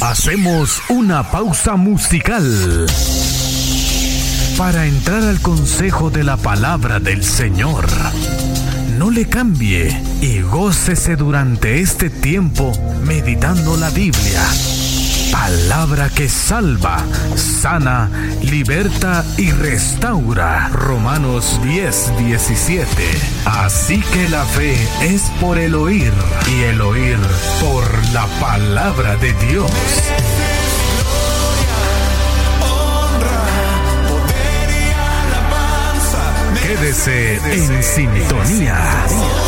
Hacemos una pausa musical para entrar al consejo de la palabra del Señor. No le cambie y gócese durante este tiempo meditando la Biblia. Palabra que salva, sana, liberta y restaura. Romanos 10:17. Así que la fe es por el oír y el oír por la palabra de Dios. Quédese en sintonía.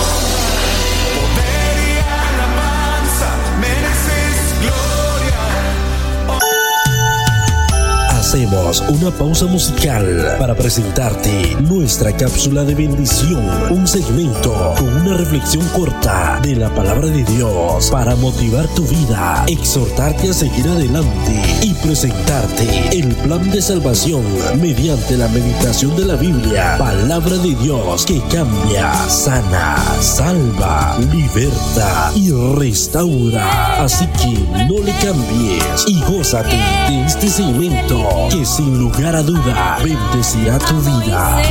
Hacemos una pausa musical para presentarte nuestra cápsula de bendición, un segmento con una reflexión corta de la palabra de Dios para motivar tu vida, exhortarte a seguir adelante y presentarte el plan de salvación mediante la meditación de la Biblia, palabra de Dios que cambia, sana, salva, liberta y restaura. Así que no le cambies y gózate de este segmento que sin lugar a duda bendecirá tu vida.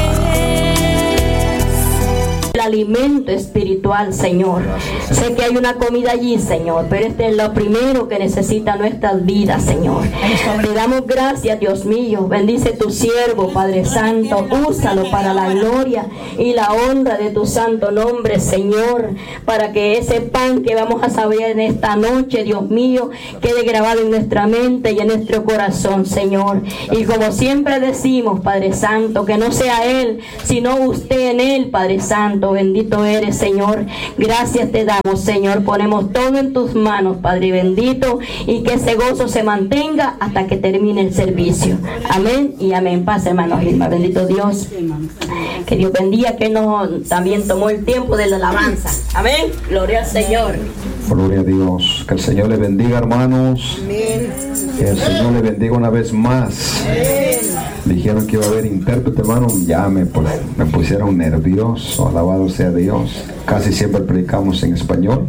El alimento espiritual, Señor. Sé que hay una comida allí, Señor, pero este es lo primero que necesita nuestras vidas, Señor. Te damos gracias, Dios mío. Bendice tu siervo, Padre Santo. Úsalo para la gloria y la honra de tu santo nombre, Señor, para que ese pan que vamos a saber en esta noche, Dios mío, quede grabado en nuestra mente y en nuestro corazón, Señor. Y como siempre decimos, Padre Santo, que no sea Él, sino usted en Él, Padre Santo. Bendito eres, Señor. Gracias te damos, Señor. Ponemos todo en tus manos, Padre bendito, y que ese gozo se mantenga hasta que termine el servicio. Amén y amén. Paz, hermano Gilma. Bendito Dios. Que Dios bendiga, que nos también tomó el tiempo de la alabanza. Amén. Gloria al Señor. Gloria a Dios. Que el Señor le bendiga, hermanos. Amén. Que el Señor le bendiga una vez más. Dijeron que iba a haber intérprete, hermano. Ya me pusieron nervioso. Alabado sea Dios. Casi siempre predicamos en español.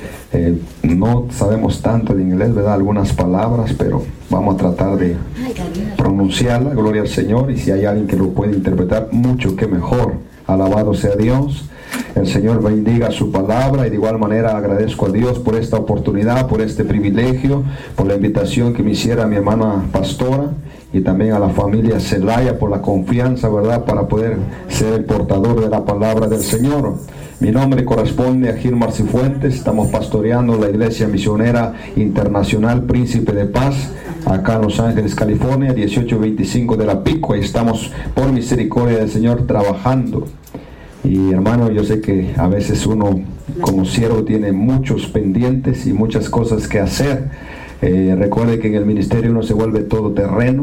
No sabemos tanto de inglés, ¿verdad? Algunas palabras, pero vamos a tratar de pronunciarla. Gloria al Señor. Y si hay alguien que lo puede interpretar, mucho que mejor. Alabado sea Dios. El Señor bendiga su palabra y de igual manera agradezco a Dios por esta oportunidad, por este privilegio, por la invitación que me hiciera mi hermana pastora y también a la familia Celaya por la confianza, ¿verdad?, para poder ser el portador de la palabra del Señor. Mi nombre corresponde a Gilmar Cifuentes. Estamos pastoreando la Iglesia Misionera Internacional Príncipe de Paz acá en Los Ángeles, California, 1825 de la Pico. Ahí estamos por misericordia del Señor trabajando. Y hermano, yo sé que a veces uno como siervo tiene muchos pendientes y muchas cosas que hacer. Recuerde que en el ministerio uno se vuelve todoterreno.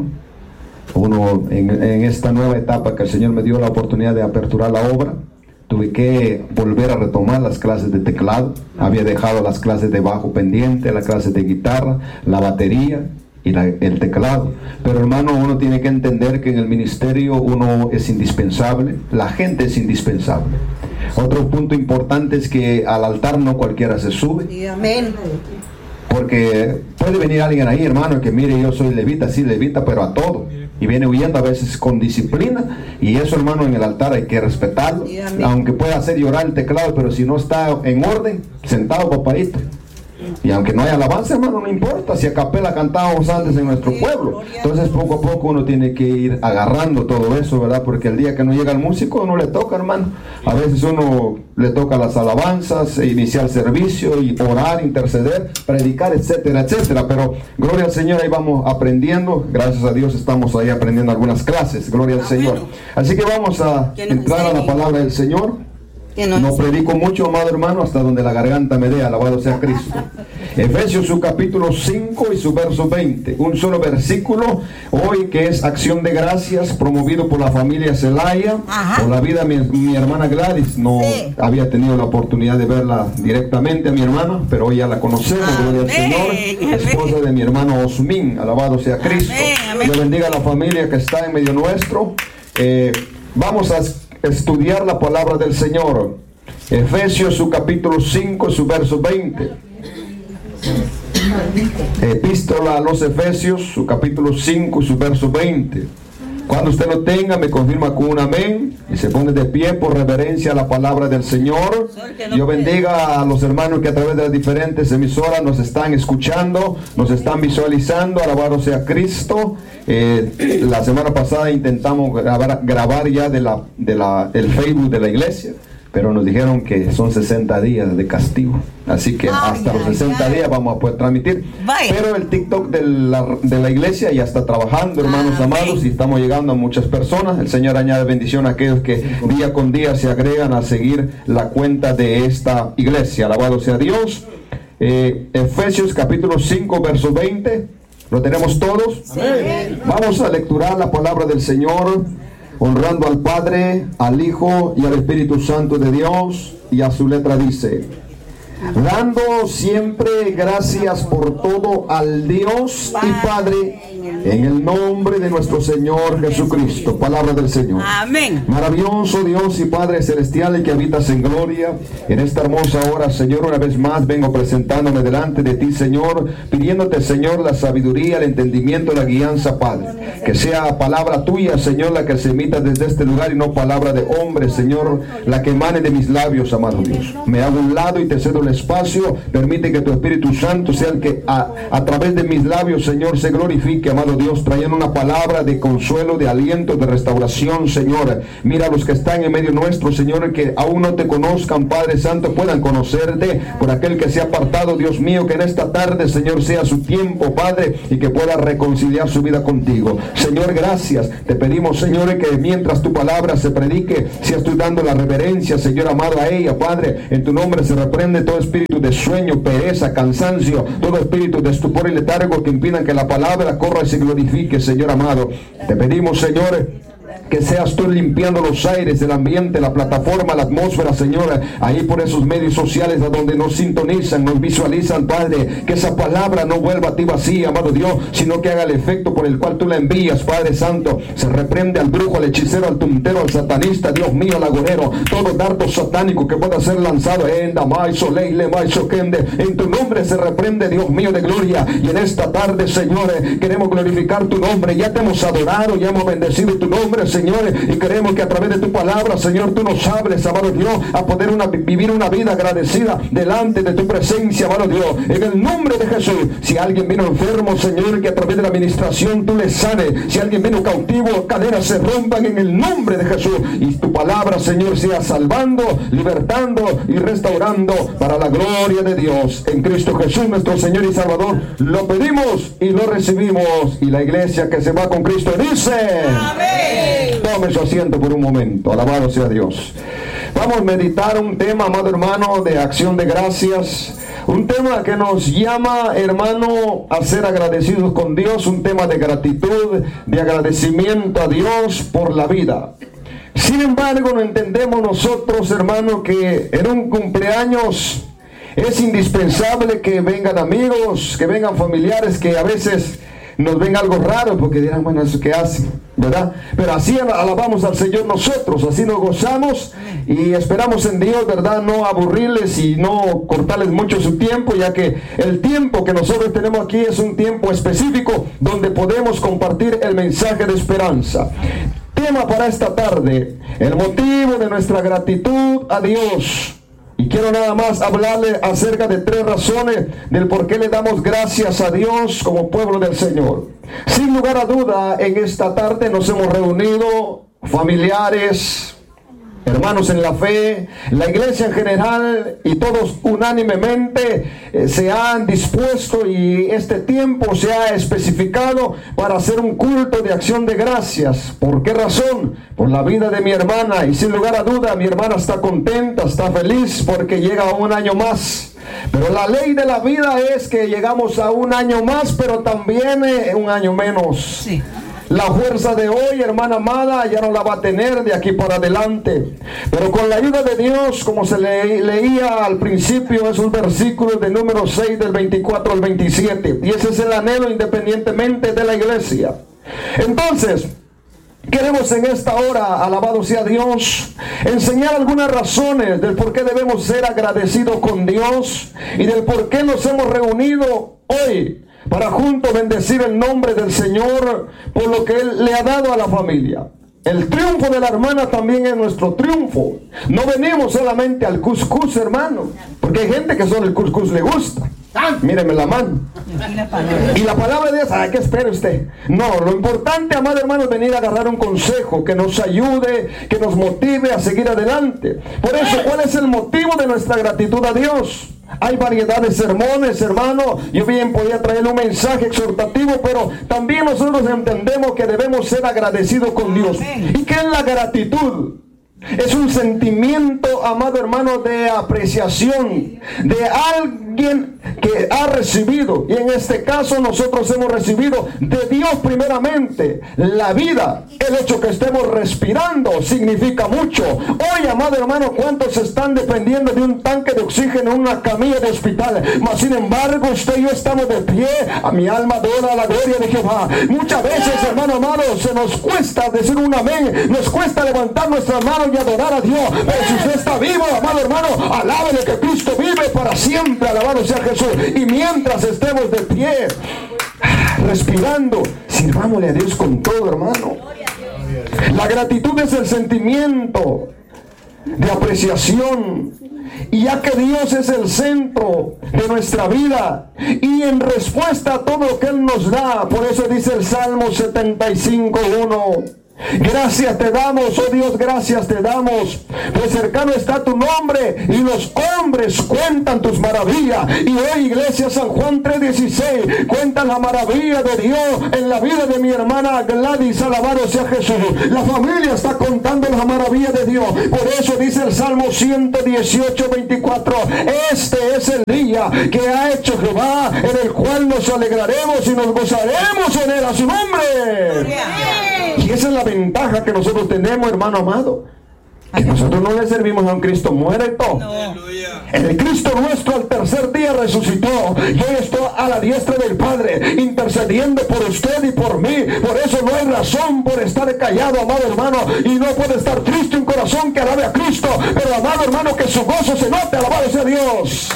Uno en esta nueva etapa que el Señor me dio la oportunidad de aperturar la obra, tuve que volver a retomar las clases de teclado. Había dejado las clases de bajo pendiente, las clases de guitarra, la batería y el teclado. Pero hermano, uno tiene que entender que en el ministerio uno es indispensable, la gente es indispensable. Otro punto importante es que al altar no cualquiera se sube. Amén. Porque puede venir alguien ahí, hermano, que mire, yo soy levita, sí, levita, pero a todo. Y viene huyendo a veces con disciplina. Y eso, hermano, en el altar hay que respetarlo. Aunque pueda hacer llorar el teclado, pero si no está en orden, sentado papadito. Y aunque no haya alabanza, hermano, no importa. Si a capela cantábamos antes en nuestro pueblo. Entonces poco a poco uno tiene que ir agarrando todo eso, ¿verdad? Porque el día que no llega el músico no le toca, hermano. A veces uno le toca las alabanzas, iniciar servicio y orar, interceder, predicar, etcétera, etcétera. Pero gloria al Señor, ahí vamos aprendiendo. Gracias a Dios estamos ahí aprendiendo algunas clases. Gloria al Señor. Así que vamos a entrar a la palabra del Señor. No predico mucho, amado hermano, hasta donde la garganta me dé. Alabado sea Cristo. Efesios su capítulo 5 y su verso 20. Un solo versículo hoy, que es acción de gracias, promovido por la familia Celaya. Por la vida de mi hermana Gladys. No había tenido la oportunidad de verla directamente a mi hermana, pero hoy ya la conocemos. Gloria al Señor. Esposa de mi hermano Osmin. Alabado sea Cristo. Dios bendiga a la familia que está en medio nuestro. Vamos a estudiar la palabra del Señor. Efesios su capítulo 5, su verso 20. Epístola a los Efesios, su capítulo 5 y su verso 20. Cuando usted lo tenga, me confirma con un amén y se pone de pie por reverencia a la palabra del Señor. Dios bendiga a los hermanos que a través de las diferentes emisoras nos están escuchando, nos están visualizando. Alabado sea Cristo. La semana pasada intentamos grabar ya el Facebook de la iglesia, pero nos dijeron que son 60 días de castigo. Así que hasta los 60 días vamos a poder transmitir. Pero el TikTok de la iglesia ya está trabajando, hermanos amados, y estamos llegando a muchas personas. El Señor añade bendición a aquellos que día con día se agregan a seguir la cuenta de esta iglesia. Alabado sea Dios. Efesios capítulo 5, verso 20. ¿Lo tenemos todos? Sí. Vamos a lecturar la palabra del Señor, honrando al Padre, al Hijo y al Espíritu Santo de Dios. Y a su letra dice: dando siempre gracias por todo al Dios y Padre, en el nombre de nuestro Señor Jesucristo. Palabra del Señor. Amén. Maravilloso Dios y Padre celestial, que habitas en gloria, en esta hermosa hora, Señor, una vez más vengo presentándome delante de ti, Señor, pidiéndote, Señor, la sabiduría, el entendimiento, la guianza, Padre. Que sea palabra tuya, Señor, la que se emita desde este lugar y no palabra de hombre, Señor, la que emane de mis labios, amado Dios. Me hago un lado y te cedo el espacio. Permite que tu Espíritu Santo sea el que a través de mis labios, Señor, se glorifique, amado Dios, trayendo una palabra de consuelo, de aliento, de restauración, Señor. Mira a los que están en medio nuestro, Señor, que aún no te conozcan, Padre Santo, puedan conocerte. Por aquel que se ha apartado, Dios mío, que en esta tarde, Señor, sea su tiempo, Padre, y que pueda reconciliar su vida contigo. Señor, gracias. Te pedimos, Señor, que mientras tu palabra se predique, seas tú dando la reverencia, Señor amado, a ella, Padre. En tu nombre se reprende todo espíritu de sueño, pereza, cansancio, todo espíritu de estupor y letargo que impidan que la palabra corra y se glorifique, Señor amado. Te pedimos, Señor, que seas tú limpiando los aires, el ambiente, la plataforma, la atmósfera, Señor, ahí por esos medios sociales a donde nos sintonizan, nos visualizan, Padre, que esa palabra no vuelva a ti vacía, amado Dios, sino que haga el efecto por el cual tú la envías, Padre Santo. Se reprende al brujo, al hechicero, al tuntero, al satanista, Dios mío, al agorero, todo dardo satánico que pueda ser lanzado en tu nombre se reprende, Dios mío de gloria. Y en esta tarde, Señor, queremos glorificar tu nombre. Ya te hemos adorado, ya hemos bendecido tu nombre, Señor, y queremos que a través de tu palabra, Señor, tú nos hables, amado Dios, a poder vivir una vida agradecida delante de tu presencia, amado Dios, en el nombre de Jesús. Si alguien vino enfermo, Señor, que a través de la administración tú le sanes. Si alguien vino cautivo, cadenas se rompan en el nombre de Jesús, y tu palabra, Señor, sea salvando, libertando y restaurando para la gloria de Dios. En Cristo Jesús, nuestro Señor y Salvador, lo pedimos y lo recibimos. Y la iglesia que se va con Cristo dice: amén. Tome su asiento por un momento. Alabado sea Dios. Vamos a meditar un tema, amado hermano, de acción de gracias. Un tema que nos llama, hermano, a ser agradecidos con Dios. Un tema de gratitud, de agradecimiento a Dios por la vida. Sin embargo, no entendemos nosotros, hermano, que en un cumpleaños es indispensable que vengan amigos, que vengan familiares, que a veces nos ven algo raro porque dirán, bueno, ¿eso qué hace? ¿Verdad? Pero así alabamos al Señor nosotros, así nos gozamos y esperamos en Dios, ¿verdad? No aburrirles y no cortarles mucho su tiempo, ya que el tiempo que nosotros tenemos aquí es un tiempo específico donde podemos compartir el mensaje de esperanza. Tema para esta tarde: el motivo de nuestra gratitud a Dios. Y quiero nada más hablarle acerca de 3 razones del por qué le damos gracias a Dios como pueblo del Señor. Sin lugar a duda, en esta tarde nos hemos reunido familiares, hermanos en la fe, la iglesia en general, y todos unánimemente se han dispuesto y este tiempo se ha especificado para hacer un culto de acción de gracias. ¿Por qué razón? Por la vida de mi hermana, y sin lugar a duda mi hermana está contenta, está feliz porque llega a un año más. Pero la ley de la vida es que llegamos a un año más, pero también un año menos. Sí. La fuerza de hoy, hermana amada, ya no la va a tener de aquí para adelante. Pero con la ayuda de Dios, como se leía al principio, esos versículos de número 6 del 24 al 27. Y ese es el anhelo independientemente de la iglesia. Entonces, queremos en esta hora, alabado sea Dios, enseñar algunas razones del por qué debemos ser agradecidos con Dios y del por qué nos hemos reunido hoy para juntos bendecir el nombre del Señor por lo que Él le ha dado a la familia. El triunfo de la hermana también es nuestro triunfo. No venimos solamente al cuscús, hermano, porque hay gente que solo el cuscús le gusta. Míreme la mano. Y la palabra de Dios, ¿qué espera usted? No, lo importante, amado hermano, es venir a agarrar un consejo que nos ayude, que nos motive a seguir adelante. Por eso, ¿cuál es el motivo de nuestra gratitud a Dios? Hay variedad de sermones, hermano. Yo bien podía traer un mensaje exhortativo, pero también nosotros entendemos que debemos ser agradecidos con Dios. ¿Y qué es la gratitud? Es un sentimiento, amado hermano, de apreciación de alguien que ha recibido, y en este caso nosotros hemos recibido de Dios primeramente la vida. El hecho que estemos respirando significa mucho. Hoy, amado hermano, ¿cuántos están dependiendo de un tanque de oxígeno en una camilla de hospital? Mas sin embargo, usted y yo estamos de pie. A mi alma adora la gloria de Jehová. Muchas veces, hermano amado, se nos cuesta decir un amén, nos cuesta levantar nuestras manos y adorar a Dios. Pero si usted está vivo, amado hermano, alábele que Cristo vive para siempre. Alabado sea Jesús. Y mientras estemos de pie, respirando, sirvámosle a Dios con todo, hermano. La gratitud es el sentimiento de apreciación, y ya que Dios es el centro de nuestra vida y en respuesta a todo lo que Él nos da, por eso dice el Salmo 75:1: gracias te damos, oh Dios, gracias te damos, pues cercano está tu nombre y los hombres cuentan tus maravillas. Y hoy, iglesia, San Juan 3:16 cuenta la maravilla de Dios en la vida de mi hermana Gladys. Alabado sea Jesús. La familia está contando la maravilla de Dios. Por eso dice el Salmo 118:24: este es el día que ha hecho Jehová, en el cual nos alegraremos y nos gozaremos en él. A su nombre. Y esa es la ventaja que nosotros tenemos, hermano amado, que nosotros no le servimos a un Cristo muerto. El Cristo nuestro al tercer día resucitó y hoy está a la diestra del Padre intercediendo por usted y por mí. Por eso no hay razón por estar callado, amado hermano, y no puede estar triste un corazón que alabe a Cristo, pero amado hermano, que su gozo se note. Alabado sea Dios.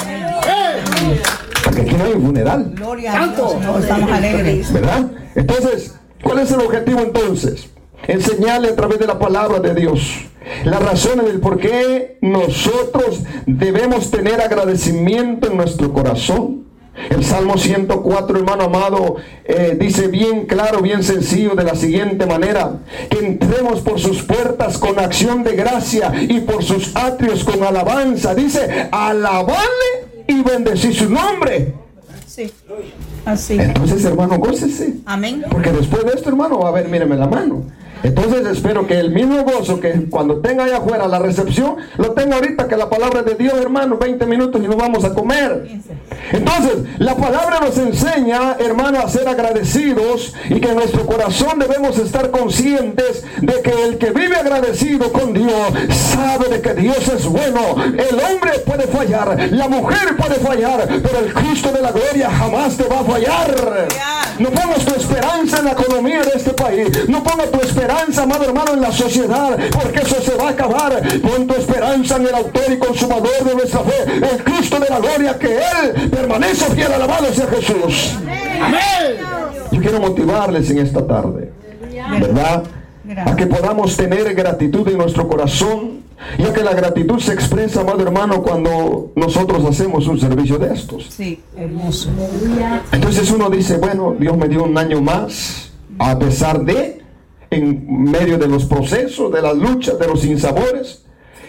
Porque aquí no hay un funeral. Gloria a Dios, no, estamos alegres, ¿verdad? Entonces, ¿cuál es el objetivo entonces? Enseñarle a través de la palabra de Dios las razones del por qué nosotros debemos tener agradecimiento en nuestro corazón. El Salmo 104, hermano amado, dice bien claro, bien sencillo, de la siguiente manera: que entremos por sus puertas con acción de gracia y por sus atrios con alabanza. Dice, alabarle y bendecir su nombre. sí, así. Entonces, hermano, gócese. Amén. Porque después de esto, hermano, a ver, míreme la mano. Entonces espero que el mismo gozo que cuando tenga allá afuera la recepción, lo tenga ahorita, que la palabra de Dios, hermano, 20 minutos y nos vamos a comer. Entonces, la palabra nos enseña, hermano, a ser agradecidos, y que en nuestro corazón debemos estar conscientes de que el que vive agradecido con Dios sabe de que Dios es bueno. El hombre puede fallar, la mujer puede fallar, pero el Cristo de la gloria jamás te va a fallar. No pongas tu esperanza en la economía de este país, no pongas tu esperanza, amado hermano, en la sociedad, porque eso se va a acabar. Pon tu esperanza en el autor y consumador de nuestra fe, el Cristo de la gloria, que Él permanece fiel. Alabado sea Jesús. Amén. Yo quiero motivarles en esta tarde, ¿verdad?, a que podamos tener gratitud en nuestro corazón, ya que la gratitud se expresa, amado hermano, cuando nosotros hacemos un servicio de estos. Sí, hermoso. Entonces uno dice, bueno, Dios me dio un año más, a pesar de, en medio de los procesos, de las luchas, de los sinsabores,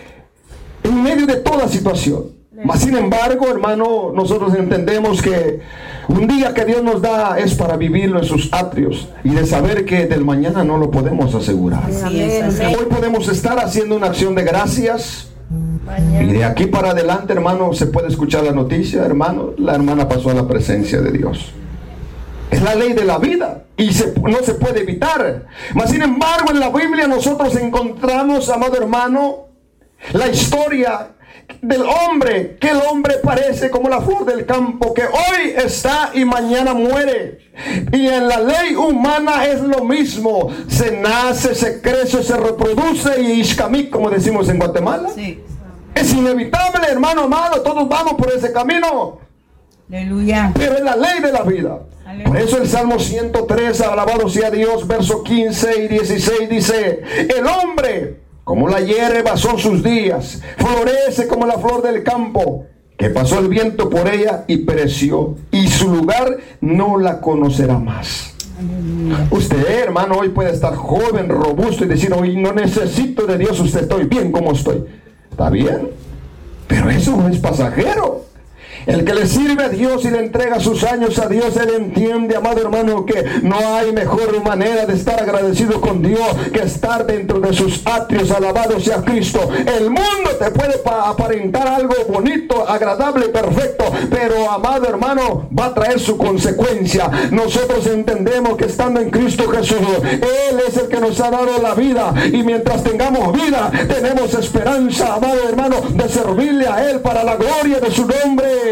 en medio de toda situación. Mas sin embargo, hermano, nosotros entendemos que un día que Dios nos da es para vivirlo en sus atrios, y de saber que del mañana no lo podemos asegurar. Hoy podemos estar haciendo una acción de gracias, y de aquí para adelante, hermano, se puede escuchar la noticia, hermano, la hermana pasó a la presencia de Dios. Es la ley de la vida y no se puede evitar. Mas sin embargo, en la Biblia nosotros encontramos, amado hermano, la historia del hombre, que el hombre parece como la flor del campo, que hoy está y mañana muere. Y en la ley humana es lo mismo: se nace, se crece, se reproduce y ishkamik, como decimos en Guatemala. Sí. Es inevitable, hermano amado, todos vamos por ese camino. Aleluya. Pero es la ley de la vida. Aleluya. Por eso el Salmo 103, alabado sea Dios, verso 15 y 16 dice: el hombre como la hierba son sus días, florece como la flor del campo, que pasó el viento por ella y pereció, y su lugar no la conocerá más. Aleluya. Usted, hermano, hoy puede estar joven, robusto y decir: hoy no necesito de Dios, usted, estoy bien como estoy. Está bien, pero eso no es pasajero. El que le sirve a Dios y le entrega sus años a Dios, él entiende, amado hermano, que no hay mejor manera de estar agradecido con Dios que estar dentro de sus atrios. Alabado sea Cristo. El mundo te puede aparentar algo bonito, agradable, perfecto, pero, amado hermano, va a traer su consecuencia. Nosotros entendemos que estando en Cristo Jesús, Él es el que nos ha dado la vida, y mientras tengamos vida, tenemos esperanza, amado hermano, de servirle a Él para la gloria de su nombre.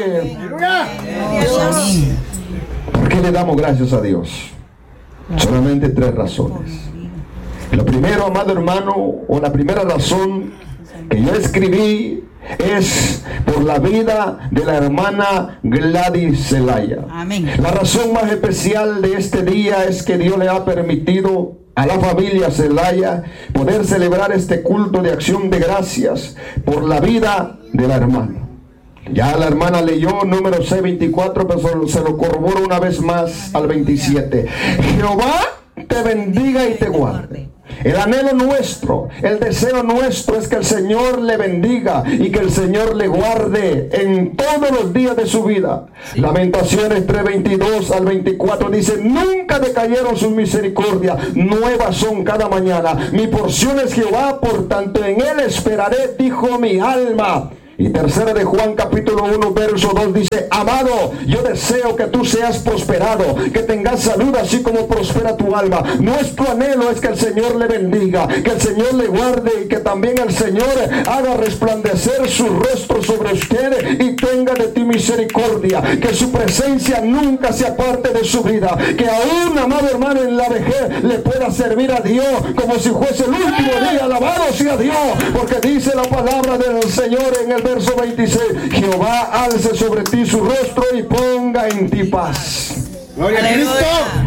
¿Por qué le damos gracias a Dios? Solamente 3 razones. Lo primero, amado hermano, o la primera razón que yo escribí es por la vida de la hermana Gladys Zelaya. Amén. La razón más especial de este día es que Dios le ha permitido a la familia Zelaya poder celebrar este culto de acción de gracias por la vida de la hermana. Ya la hermana leyó número 6:24, pero se lo corroboro una vez más al 27. Jehová te bendiga y te guarde. El anhelo nuestro, el deseo nuestro es que el Señor le bendiga y que el Señor le guarde en todos los días de su vida. Sí. Lamentaciones 3:22 al 24 dice: nunca decayeron sus misericordias, nuevas son cada mañana. Mi porción es Jehová, por tanto en él esperaré, dijo mi alma. Y tercera de Juan capítulo 1 verso 2 dice: amado, yo deseo que tú seas prosperado, que tengas salud así como prospera tu alma. Nuestro anhelo es que el Señor le bendiga, que el Señor le guarde y que también el Señor haga resplandecer su rostro sobre usted y tenga de ti misericordia, que su presencia nunca se aparte de su vida, que aún, amado hermano, en la vejez le pueda servir a Dios como si fuese el último día. Alabado sea Dios, porque dice la palabra del Señor en el verso 26: Jehová alce sobre ti su rostro y ponga en ti paz. ¡Gloria a Cristo!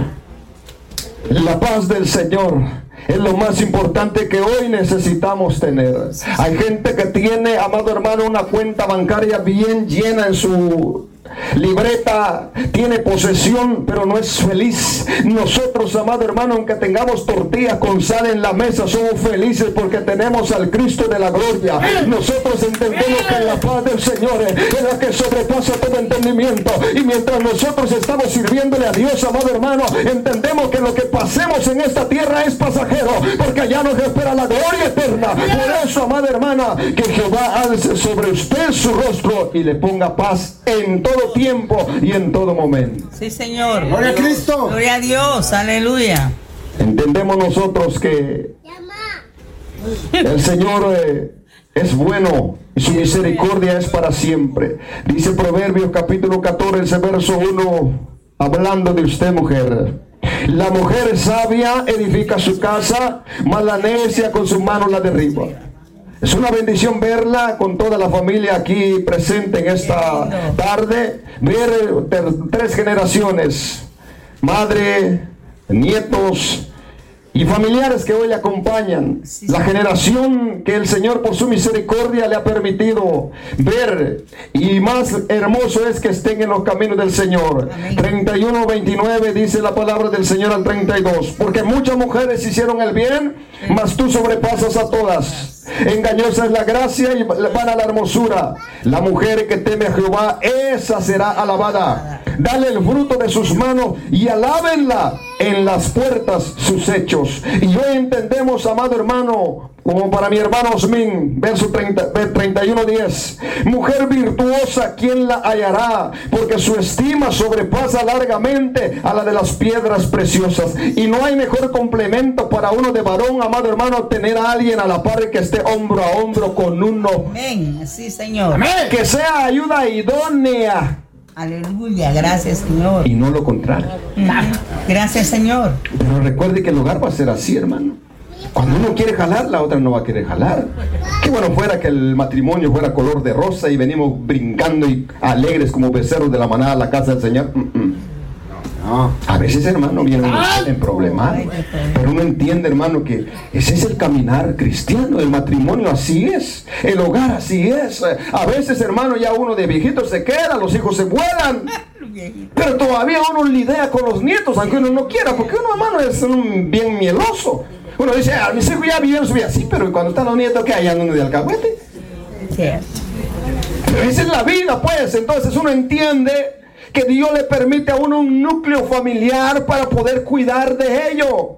La paz del Señor es lo más importante que hoy necesitamos tener. Hay gente que tiene, amado hermano, una cuenta bancaria bien llena en su libreta, tiene posesión, pero no es feliz. Nosotros, amado hermano, aunque tengamos tortillas con sal en la mesa, somos felices porque tenemos al Cristo de la gloria. Nosotros entendemos que la paz del Señor es la que sobrepasa todo entendimiento, y mientras nosotros estamos sirviéndole a Dios, amado hermano, entendemos que lo que pasemos en esta tierra es pasajero, porque allá nos espera la gloria eterna. Por eso, amada hermana, que Jehová alce sobre usted su rostro y le ponga paz en todo tiempo y en todo momento. Sí, Señor. Gloria a Cristo. Gloria a Dios. Aleluya. Entendemos nosotros que el Señor es bueno y su misericordia es para siempre. Dice Proverbios capítulo 14, verso 1, hablando de usted, mujer: la mujer sabia edifica su casa, mas la necia con sus manos la derriba. Es una bendición verla con toda la familia aquí presente en esta tarde, ver 3 generaciones, madre, nietos y familiares que hoy le acompañan. La generación que el Señor por su misericordia le ha permitido ver, y más hermoso es que estén en los caminos del Señor. 31:29 dice la palabra del Señor al 32: porque muchas mujeres hicieron el bien, mas tú sobrepasas a todas. Engañosa es la gracia y vana la hermosura. La mujer que teme a Jehová, esa será alabada. Dale el fruto de sus manos y alábenla en las puertas sus hechos. Y hoy entendemos, amado hermano, como para mi hermano Osmin, verso 31:10: mujer virtuosa, ¿quién la hallará? Porque su estima sobrepasa largamente a la de las piedras preciosas. Y no hay mejor complemento para uno de varón, amado hermano, tener a alguien a la par que esté hombro a hombro con uno. Amén. Sí, Señor. Amén. Que sea ayuda idónea. Aleluya. Gracias, Señor. Y no lo contrario. Gracias, Señor. Pero recuerde que el hogar va a ser así, hermano. Cuando uno quiere jalar, la otra no va a querer jalar. Qué bueno fuera que el matrimonio fuera color de rosa y venimos brincando y alegres como becerros de la manada a la casa del Señor. No. A veces, hermano, vienen en problemas. Pero uno entiende, hermano, que ese es el caminar cristiano. El matrimonio así es. El hogar así es. A veces, hermano, ya uno de viejito se queda, los hijos se vuelan. Pero todavía uno lidia con los nietos, aunque uno no quiera, porque uno, hermano, es un bien mieloso. Uno dice, mis hijos ya vivieron su vida. Sí, pero cuando están los nietos, ¿qué hay? ¿Andan de alcahuete? Pero esa es la vida, pues. Entonces uno entiende que Dios le permite a uno un núcleo familiar para poder cuidar de ello.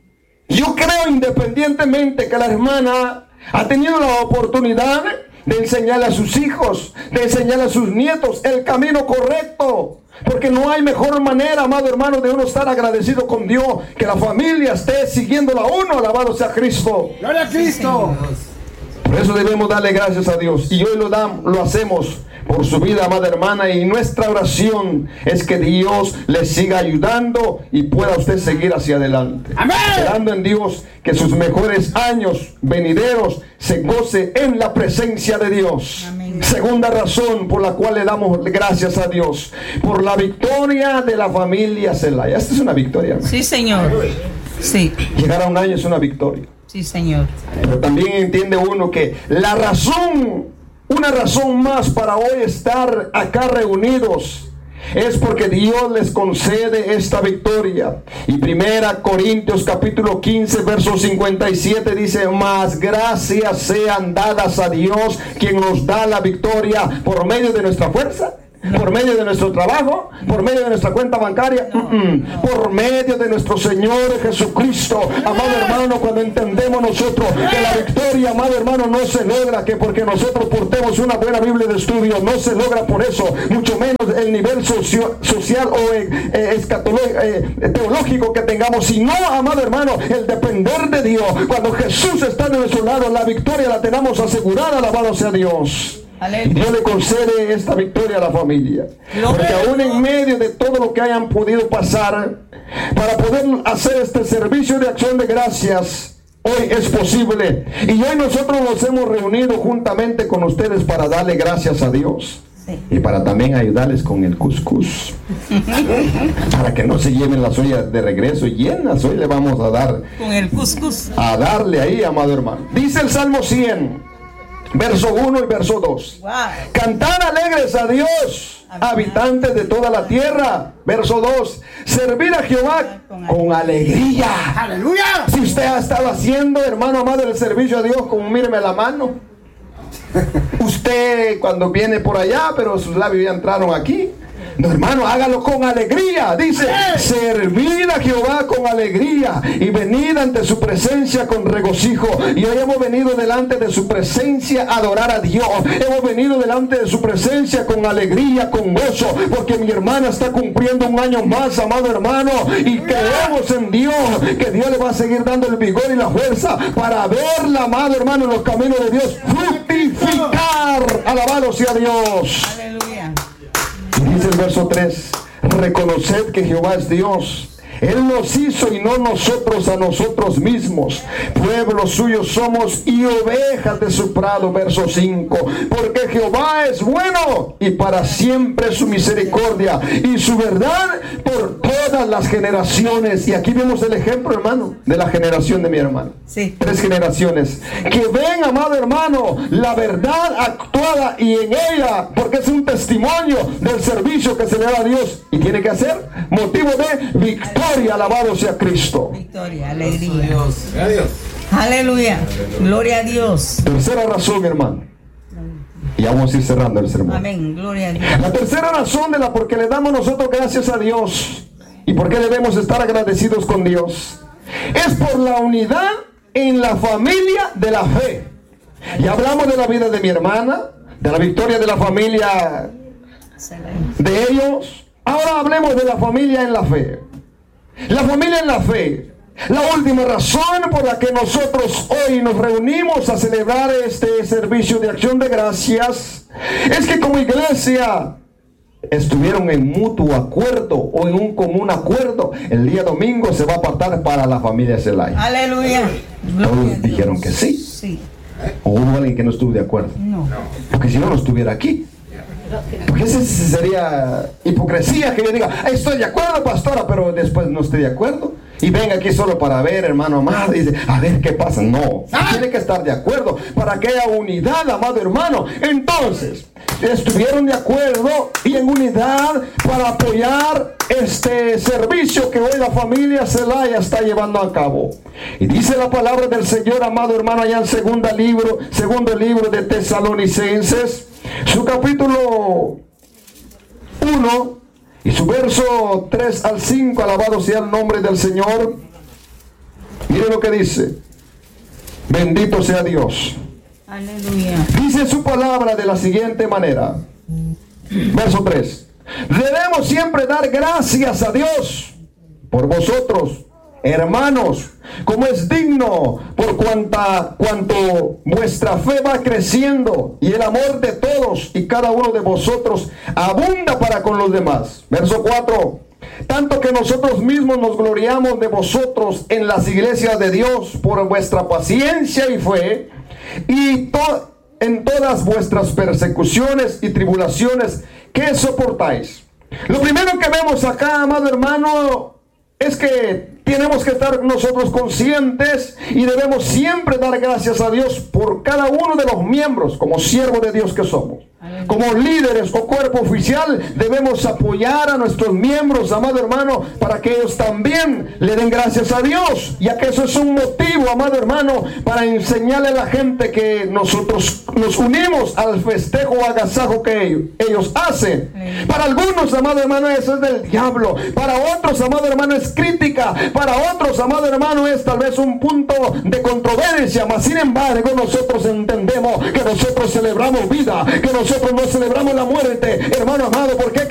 Yo creo, independientemente que la hermana ha tenido la oportunidad de enseñarle a sus hijos, de enseñarle a sus nietos el camino correcto. Porque no hay mejor manera, amado hermano, de uno estar agradecido con Dios, que la familia esté siguiéndola a uno. Alabado sea Cristo. ¡Gloria a Cristo! Por eso debemos darle gracias a Dios. Y hoy lo hacemos por su vida, amada hermana. Y nuestra oración es que Dios le siga ayudando y pueda usted seguir hacia adelante. ¡Amén! Esperando en Dios que sus mejores años venideros se goce en la presencia de Dios. Amén. Segunda razón por la cual le damos gracias a Dios, por la victoria de la familia Zelaya. Esta es una victoria, hermano. Sí, Señor. Sí. Llegar a un año es una victoria. Sí, Señor. Pero también entiende uno que la razón, una razón más para hoy estar acá reunidos, es porque Dios les concede esta victoria. Y 1 Corintios capítulo 15 verso 57 dice: mas gracias sean dadas a Dios, quien nos da la victoria por medio de nuestra fuerza, por medio de nuestro trabajo, por medio de nuestra cuenta bancaria, por medio de nuestro Señor Jesucristo. Amado hermano, cuando entendemos nosotros que la victoria, amado hermano, no se logra que porque nosotros portemos una buena Biblia de estudio, no se logra por eso, mucho menos el nivel social o teológico que tengamos, sino, amado hermano, el depender de Dios. Cuando Jesús está de nuestro lado, la victoria la tenemos asegurada. Alabado sea Dios. Y Dios le concede esta victoria a la familia, porque aún en medio de todo lo que hayan podido pasar, para poder hacer este servicio de acción de gracias, hoy es posible. Y hoy nosotros nos hemos reunido juntamente con ustedes para darle gracias a Dios. Y para también ayudarles con el cuscús, para que no se lleven las ollas de regreso llenas. Hoy le vamos a dar Con el cuscús. a darle ahí, amado hermano. Dice el Salmo 100 verso 1 y verso 2. Wow. Cantad alegres a Dios, habitantes de toda la tierra. Verso 2. Servir a Jehová con alegría. ¡Aleluya! Si usted ha estado haciendo, hermano amado, el servicio a Dios, como míreme la mano. Usted cuando viene por allá, pero sus labios ya entraron aquí. No, hermano, hágalo con alegría. Dice: servid a Jehová con alegría y venid ante su presencia con regocijo. Y hoy hemos venido delante de su presencia a adorar a Dios. Hemos venido delante de su presencia con alegría, con gozo, porque mi hermana está cumpliendo un año más, amado hermano, y creemos en Dios, que Dios le va a seguir dando el vigor y la fuerza para verla, amado hermano, en los caminos de Dios fructificar. Alabado sea Dios. Aleluya. Y dice el verso 3: reconoced que Jehová es Dios. Él nos hizo y no nosotros a nosotros mismos. Pueblo suyo somos y ovejas de su prado. Verso 5. Porque Jehová es bueno y para siempre su misericordia y su verdad por todas las generaciones. Y aquí vemos el ejemplo, hermano, de la generación de mi hermano. Sí. 3 generaciones que ven, amado hermano, la verdad actuada y en ella, porque es un testimonio del servicio que se le da a Dios y tiene que ser motivo de victoria. Alabado sea Cristo. Victoria, alegría. Aleluya. Gloria a Dios. Tercera razón, hermano, y vamos a ir cerrando el sermón. Amén. Gloria a Dios. La tercera razón de la por qué le damos nosotros gracias a Dios y por qué debemos estar agradecidos con Dios es por la unidad en la familia de la fe. Ya hablamos de la vida de mi hermana, de la victoria de la familia de ellos. Ahora hablemos de la familia en la fe. La familia en la fe. La última razón por la que nosotros hoy nos reunimos a celebrar este servicio de acción de gracias es que como iglesia estuvieron en mutuo acuerdo o en un común acuerdo, el día domingo se va a apartar para la familia Zelaya. Aleluya. Todos dijeron que sí. Sí. ¿O hubo alguien que no estuvo de acuerdo? No. Porque si no estuviera aquí. Porque esa sería hipocresía que yo diga, estoy de acuerdo, pastora, pero después no estoy de acuerdo. Y venga aquí solo para ver, hermano amado, y dice, a ver qué pasa. No, tiene que estar de acuerdo para que haya unidad, amado hermano. Entonces, estuvieron de acuerdo y en unidad para apoyar este servicio que hoy la familia Zelaya está llevando a cabo. Y dice la palabra del Señor, amado hermano, allá en segundo libro de Tesalonicenses, su capítulo 1 y su verso 3 al 5, alabado sea el nombre del Señor. Mire lo que dice. Bendito sea Dios. Aleluya. Dice su palabra de la siguiente manera. Verso 3. Debemos siempre dar gracias a Dios por vosotros, hermanos, como es digno, por cuanto vuestra fe va creciendo y el amor de todos y cada uno de vosotros abunda para con los demás. Verso 4. Tanto que nosotros mismos nos gloriamos de vosotros en las iglesias de Dios por vuestra paciencia y fe y en todas vuestras persecuciones y tribulaciones que soportáis. Lo primero que vemos acá, amado hermano, es que tenemos que estar nosotros conscientes y debemos siempre dar gracias a Dios por cada uno de los miembros, como siervos de Dios que somos. Como líderes o cuerpo oficial debemos apoyar a nuestros miembros, amado hermano, para que ellos también le den gracias a Dios, ya que eso es un motivo, amado hermano, para enseñarle a la gente que nosotros nos unimos al festejo o agasajo que ellos hacen. Para algunos, amado hermano, eso es del diablo. Para otros, amado hermano, es crítica. Para otros, amado hermano, es tal vez un punto de controversia. Mas sin embargo, nosotros entendemos que nosotros celebramos vida, que nosotros no celebramos la muerte, hermano amado. ¿Por qué?